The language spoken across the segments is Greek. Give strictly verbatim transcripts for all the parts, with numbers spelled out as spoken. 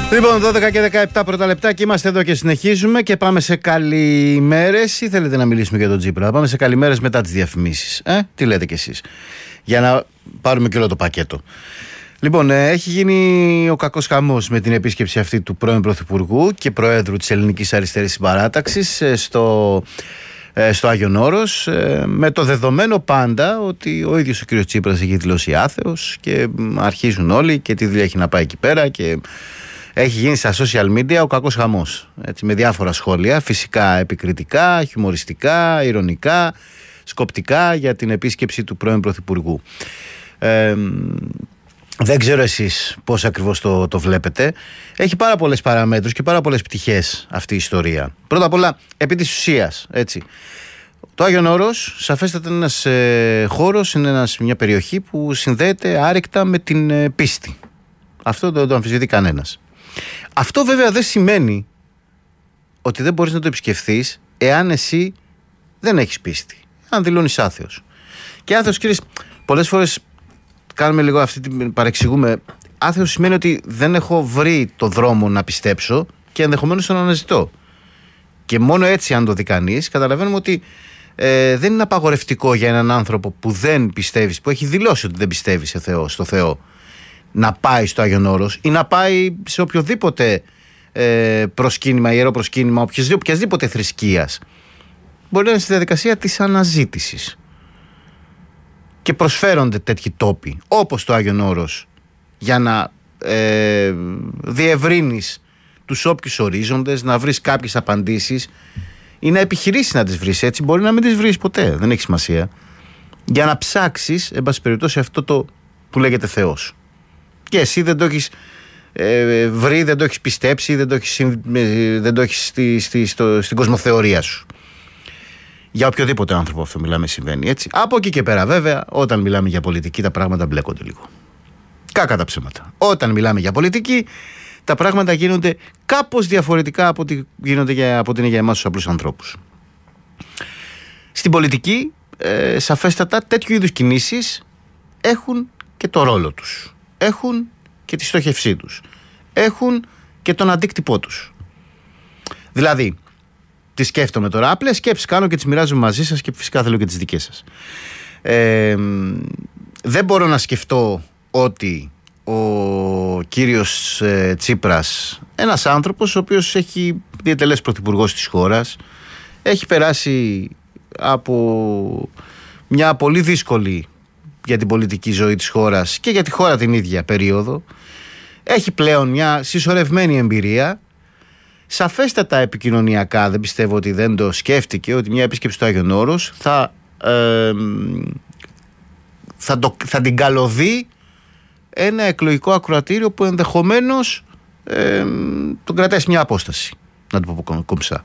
Λοιπόν, δώδεκα και δεκαεπτά πρώτα λεπτά και είμαστε εδώ και συνεχίζουμε και πάμε σε καλημέρες. Ή θέλετε να μιλήσουμε για τον Τσίπρα? Πάμε σε καλημέρες μετά τις διαφημίσεις. Ε, τι λέτε κι εσείς? Για να πάρουμε και όλο το πακέτο. Λοιπόν, έχει γίνει ο κακός χαμός με την επίσκεψη αυτή του πρώην Πρωθυπουργού και Προέδρου της Ελληνικής Αριστερής Συμπαράταξης στο, στο Άγιον Όρος, με το δεδομένο πάντα ότι ο ίδιος ο κ. Τσίπρας έχει δηλώσει άθεος και αρχίζουν όλοι και τι δουλειά έχει να πάει εκεί πέρα και έχει γίνει στα social media ο κακός χαμός, έτσι, με διάφορα σχόλια, φυσικά επικριτικά, χιουμοριστικά, ειρωνικά, σκοπτικά για την επίσκεψη του πρώην Πρωθυπουργού. Ε, δεν ξέρω εσείς πώς ακριβώς το, το βλέπετε. Έχει πάρα πολλές παραμέτρους και πάρα πολλές πτυχές αυτή η ιστορία. Πρώτα απ' όλα, επί της ουσίας, έτσι. Το Άγιον Όρος, σαφέστατα είναι ένας ε, χώρος, είναι ένας, μια περιοχή που συνδέεται άρρηκτα με την ε, πίστη. Αυτό δεν το αμφισβητεί κανένας. Αυτό βέβαια δεν σημαίνει ότι δεν μπορείς να το επισκεφθείς εάν εσύ δεν έχεις πίστη. Αν δηλώνεις άθεος. Και άθεος, κύριε, πολλές φορές κάνουμε λίγο αυτή την παρεξηγούμε. Άθεος σημαίνει ότι δεν έχω βρει το δρόμο να πιστέψω και ενδεχομένως τον αναζητώ. Και μόνο έτσι, αν το δει κανείς, καταλαβαίνουμε ότι ε, δεν είναι απαγορευτικό για έναν άνθρωπο που δεν πιστεύει, που έχει δηλώσει ότι δεν πιστεύει σε Θεό, στο Θεό, να πάει στο Άγιον Όρος ή να πάει σε οποιοδήποτε ε, προσκύνημα, ιερό προσκύνημα, οποιασδήποτε θρησκείας. Μπορεί να είναι στη διαδικασία της αναζήτησης. Και προσφέρονται τέτοιοι τόποι, όπως το Άγιον Όρος, για να ε, διευρύνεις τους όποιους ορίζοντες, να βρεις κάποιες απαντήσεις ή να επιχειρήσεις να τις βρεις. Έτσι μπορεί να μην τις βρεις ποτέ, δεν έχει σημασία. Για να ψάξεις, εν πάση περιπτώσει, αυτό το που λέγεται Θεός. Και εσύ δεν το έχεις ε, βρει, δεν το έχεις πιστέψει, δεν το έχεις, ε, δεν το έχεις στη, στη, στο, στην κοσμοθεωρία σου. Για οποιοδήποτε άνθρωπο αυτό μιλάμε συμβαίνει, έτσι. Από εκεί και πέρα, βέβαια, όταν μιλάμε για πολιτική, τα πράγματα μπλέκονται λίγο. Κάκα τα ψέματα. Όταν μιλάμε για πολιτική, τα πράγματα γίνονται κάπως διαφορετικά από ό,τι γίνονται για, από ό,τι είναι για εμάς τους απλούς ανθρώπους. Στην πολιτική, ε, σαφέστατα, τέτοιου είδους κινήσεις έχουν και το ρόλο τους. Έχουν και τη στόχευσή τους. Έχουν και τον αντίκτυπό τους. Δηλαδή, τι σκέφτομαι τώρα. Απλές σκέψεις κάνω και τις μοιράζομαι μαζί σας και φυσικά θέλω και τις δικές σας. Ε, δεν μπορώ να σκεφτώ ότι ο κύριος ε, Τσίπρας, ένας άνθρωπος ο οποίος έχει διετελέσει πρωθυπουργός της χώρας, έχει περάσει από μια πολύ δύσκολη για την πολιτική ζωή της χώρας και για τη χώρα την ίδια περίοδο, έχει πλέον μια συσσωρευμένη εμπειρία. Σαφέστατα επικοινωνιακά δεν πιστεύω ότι δεν το σκέφτηκε ότι μια επίσκεψη στο Άγιον Όρος θα, ε, θα, το, θα την καλωδεί ένα εκλογικό ακροατήριο που ενδεχομένως ε, τον κρατάει σε μια απόσταση, να το πω κομψά.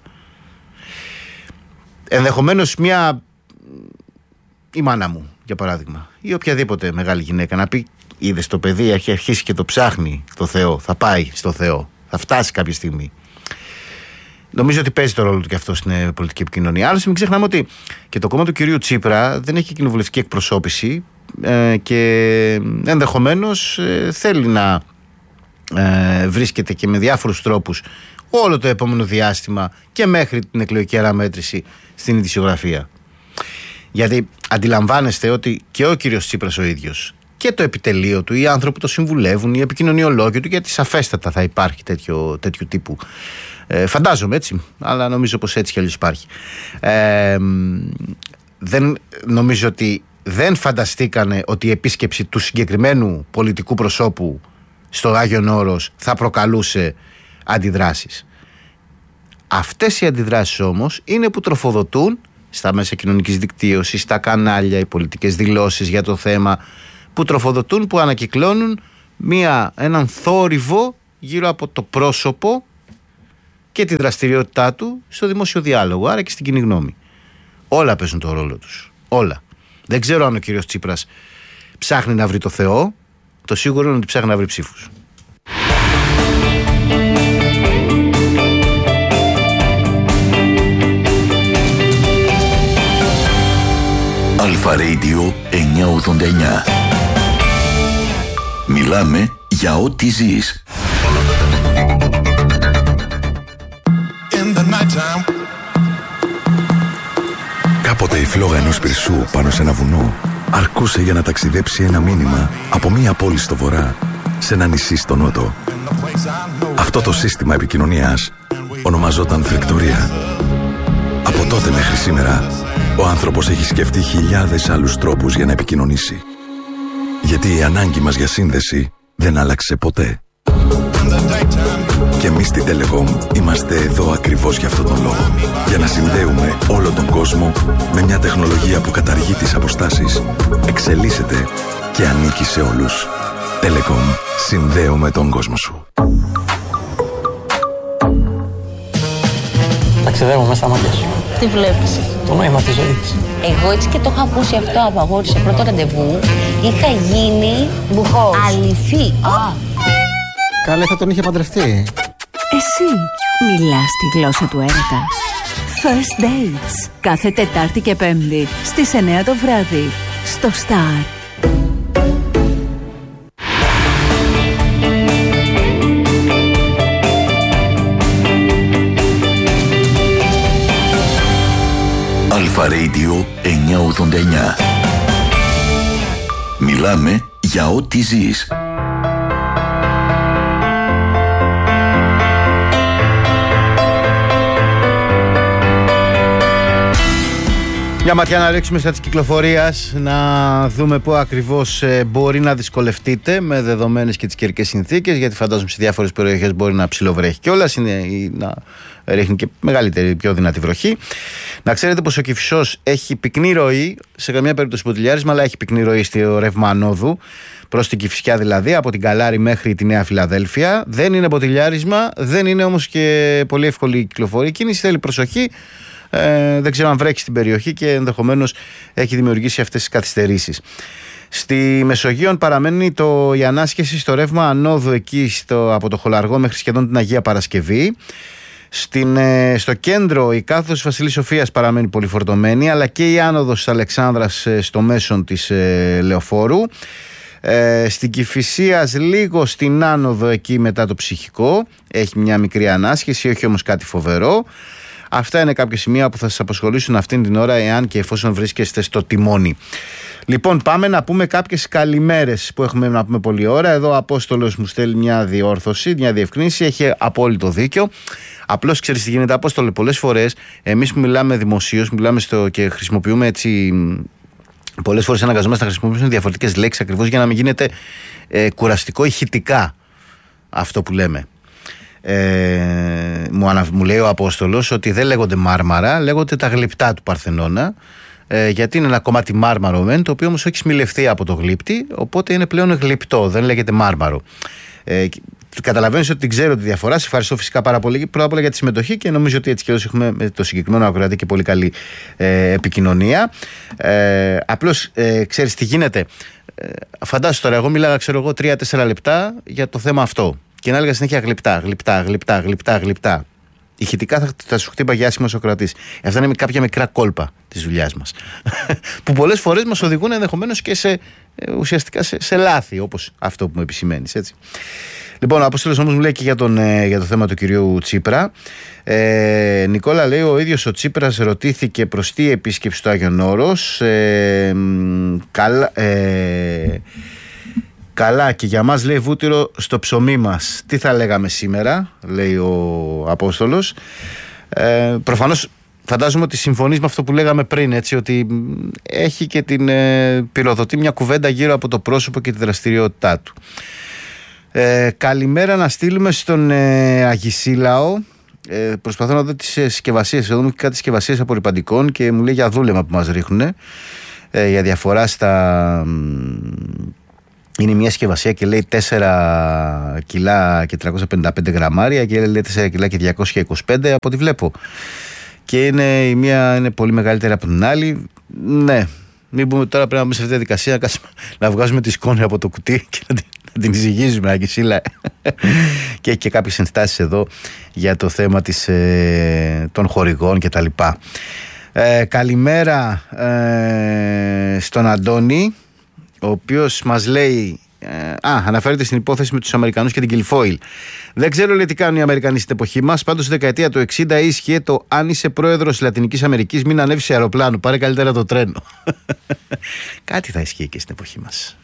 Ενδεχομένως μια, η μάνα μου για παράδειγμα, ή οποιαδήποτε μεγάλη γυναίκα να πει, είδες το παιδί έχει αρχίσει και το ψάχνει το Θεό, θα πάει στο Θεό, θα φτάσει κάποια στιγμή. Νομίζω ότι παίζει το ρόλο του και αυτό στην πολιτική επικοινωνία. Άλλωστε, μην ξεχνάμε ότι και το κόμμα του κυρίου Τσίπρα δεν έχει κοινοβουλευτική εκπροσώπηση ε, και ενδεχομένως ε, θέλει να ε, βρίσκεται και με διάφορους τρόπους όλο το επόμενο διάστημα και μέχρι την εκλογική αναμέτρηση στην ειδησιογραφία. Γιατί αντιλαμβάνεστε ότι και ο κύριος Τσίπρας ο ίδιος και το επιτελείο του, οι άνθρωποι που το συμβουλεύουν, οι επικοινωνιολόγοι του, γιατί σαφέστατα θα υπάρχει τέτοιο, τέτοιου τύπου. Ε, φαντάζομαι έτσι, αλλά νομίζω πως έτσι κι αλλιώς υπάρχει. Ε, δεν, νομίζω ότι δεν φανταστήκανε ότι η επίσκεψη του συγκεκριμένου πολιτικού προσώπου στο Άγιον Όρος θα προκαλούσε αντιδράσεις. Αυτές οι αντιδράσεις όμως είναι που τροφοδοτούν στα μέσα κοινωνικής δικτύωσης, στα κανάλια, οι πολιτικές δηλώσεις για το θέμα, που τροφοδοτούν, που ανακυκλώνουν μια, έναν θόρυβο γύρω από το πρόσωπο και τη δραστηριότητά του στο δημόσιο διάλογο, άρα και στην κοινή γνώμη. Όλα παίζουν το ρόλο τους. Όλα. Δεν ξέρω αν ο κύριος Τσίπρας ψάχνει να βρει το Θεό. Το σίγουρο είναι ότι ψάχνει να βρει ψήφους. Αλφα Radio εννιακόσια ογδόντα εννιά. Μιλάμε για ό,τι ζεις. Κάποτε η φλόγα ενός πυρσού πάνω σε ένα βουνό αρκούσε για να ταξιδέψει ένα μήνυμα από μία πόλη στο βορρά σε ένα νησί στο νότο. Αυτό το σύστημα επικοινωνίας ονομαζόταν φρεκτορία. Από τότε μέχρι σήμερα, ο άνθρωπος έχει σκεφτεί χιλιάδες άλλους τρόπους για να επικοινωνήσει. Γιατί η ανάγκη μας για σύνδεση δεν άλλαξε ποτέ. Και εμείς στην Telecom είμαστε εδώ ακριβώς για αυτόν τον λόγο. Για να συνδέουμε όλο τον κόσμο με μια τεχνολογία που καταργεί τις αποστάσεις, εξελίσσεται και ανήκει σε όλους. Telecom. Συνδέουμε τον κόσμο σου. Ταξιδεύω μέσα στα μάτια σου. Τι βλέπεις? Το νόημα της ζωής. Εγώ έτσι και το είχα ακούσει αυτό από αγόρι σε πρώτο ραντεβού. Είχα γίνει μπουχός. Αληθή. Α. Καλέ, θα τον είχε παντρευτεί. Εσύ μιλάς τη γλώσσα του έρωτα. First Dates. Κάθε Τετάρτη και Πέμπτη στις εννιά το βράδυ. Στο Star. Αλφα Radio εννιακόσια ογδόντα εννιά. Μιλάμε για ό,τι ζεις. Μια ματιά να ρίξουμε στα της κυκλοφορίας, να δούμε πού ακριβώς ε, μπορεί να δυσκολευτείτε με δεδομένες και τις καιρικές συνθήκες, γιατί φαντάζομαι σε διάφορες περιοχές μπορεί να ψιλοβρέχει κιόλας, είναι, ή να ρίχνει και μεγαλύτερη, πιο δυνατή βροχή. Να ξέρετε πως ο Κηφισός έχει πυκνή ροή, σε καμία περίπτωση ποτηλιάρισμα, αλλά έχει πυκνή ροή στο ρεύμα ανόδου, προς την Κηφισιά δηλαδή, από την Καλάρη μέχρι τη Νέα Φιλαδέλφια. Δεν είναι ποτηλιάρισμα, δεν είναι όμως και πολύ εύκολη η κυκλοφορία. Κίνηση θέλει προσοχή. Ε, δεν ξέρω αν βρέξει στην περιοχή και ενδεχομένως έχει δημιουργήσει αυτές τις καθυστερήσεις. Στη Μεσογείο παραμένει το, η ανάσχεση στο ρεύμα ανόδου εκεί στο, από το Χολαργό μέχρι σχεδόν την Αγία Παρασκευή. Στην, ε, στο κέντρο η κάθοδος Βασιλής Σοφίας παραμένει πολύ φορτωμένη, αλλά και η άνοδος της Αλεξάνδρας ε, στο μέσον της ε, Λεωφόρου. Ε, στην Κηφισίας λίγο στην άνοδο εκεί μετά το Ψυχικό έχει μια μικρή ανάσχεση, όχι όμως κάτι φοβερό. Αυτά είναι κάποια σημεία που θα σας απασχολήσουν αυτήν την ώρα, εάν και εφόσον βρίσκεστε στο τιμόνι. Λοιπόν, πάμε να πούμε κάποιες καλημέρες που έχουμε να πούμε πολλή ώρα. Εδώ ο Απόστολος μου στέλνει μια διόρθωση, μια διευκρίνηση. Έχει απόλυτο δίκιο. Απλώς ξέρεις τι γίνεται, Απόστολε, πολλές φορές εμείς που μιλάμε δημοσίως, μιλάμε στο και χρησιμοποιούμε έτσι. Πολλές φορές αναγκαζόμαστε να χρησιμοποιήσουμε διαφορετικές λέξεις ακριβώς για να μην γίνεται ε, κουραστικό ηχητικά αυτό που λέμε. Ε, μου, ανα, μου λέει ο Απόστολος ότι δεν λέγονται μάρμαρα, λέγονται τα γλυπτά του Παρθενώνα, ε, γιατί είναι ένα κομμάτι μάρμαρο μεν, το οποίο όμως έχει σμιλευτεί από το γλύπτη, οπότε είναι πλέον γλυπτό, δεν λέγεται μάρμαρο. Ε, Καταλαβαίνεις ότι την ξέρω τη διαφορά. Σε ευχαριστώ φυσικά πάρα πολύ πρώτα απ' όλα για τη συμμετοχή και νομίζω ότι έτσι και όσο έχουμε με το συγκεκριμένο ακροατή και πολύ καλή ε, επικοινωνία. Ε, απλώς ε, ξέρεις τι γίνεται. Ε, φαντάσου τώρα, εγώ μίλαγα ξέρω εγώ τρία τέσσερα λεπτά για το θέμα αυτό. Και να έλεγα συνέχεια γλυπτά, γλυπτά, γλυπτά, γλυπτά, γλυπτά. Ηχητικά θα, θα σου χτύπαγε άσχημος ο κρατής. Αυτά είναι κάποια μικρά κόλπα της δουλειάς μας. Που πολλές φορές μας οδηγούν ενδεχομένως και σε, ουσιαστικά σε, σε λάθη, όπως αυτό που μου επισημαίνεις, έτσι. Λοιπόν, ο Απόστολος όμως μου λέει και για, τον, για το θέμα του κυρίου Τσίπρα. Ε, Νικόλα, λέει, ο ίδιος ο Τσίπρας ρωτήθηκε προς τι επίσκεψη του Άγιον Όρος. Ε, καλά... Ε, Καλά, και για μας, λέει, βούτυρο στο ψωμί μας. Τι θα λέγαμε σήμερα, λέει ο Απόστολος. Ε, προφανώς φαντάζομαι ότι συμφωνείς με αυτό που λέγαμε πριν, έτσι, ότι έχει και την ε, πυροδοτεί μια κουβέντα γύρω από το πρόσωπο και τη δραστηριότητά του. Ε, καλημέρα να στείλουμε στον ε, Αγισίλαο. Ε, προσπαθώ να δω τις συσκευασίες. Εδώ μου έχει κάτι συσκευασίες απορριπαντικών και μου λέει για δούλεμα που μας ρίχνουν, ε, για διαφορά στα... Είναι μια συσκευασία και λέει τέσσερα κιλά και τριακόσια πενήντα πέντε γραμμάρια και λέει τέσσερα κιλά και διακόσια είκοσι πέντε από ό,τι βλέπω. Και είναι, η μία είναι πολύ μεγαλύτερη από την άλλη. Ναι, μην πούμε τώρα, πρέπει να μπούμε σε αυτή τη διαδικασία να, να βγάζουμε τη σκόνη από το κουτί και να την, να την εισηγήσουμε, Αγισίλα. Και έχει και κάποιες ενστάσεις εδώ για το θέμα της, ε, των χορηγών και τα λοιπά. Ε, καλημέρα ε, στον Αντώνη, ο οποίος μας λέει Α, αναφέρεται στην υπόθεση με τους Αμερικανούς και την Κιλφόιλ. Δεν ξέρω, λέει, τι κάνουν οι Αμερικανοί στην εποχή μας. Πάντως, στη δεκαετία του εξήντα ίσχυε το αν είσαι πρόεδρος Λατινικής Αμερικής, μην ανέβεις σε αεροπλάνο. Πάρε καλύτερα το τρένο. Κάτι θα ισχύει και στην εποχή μας.